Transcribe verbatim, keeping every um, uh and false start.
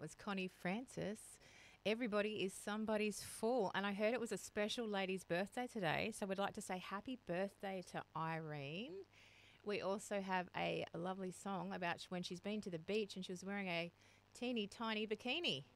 was Connie Francis. Everybody is somebody's fool. And I heard it was a special lady's birthday today. So we'd like to say happy birthday to Irene. We also have a lovely song about when she's been to the beach and she was wearing a teeny tiny bikini.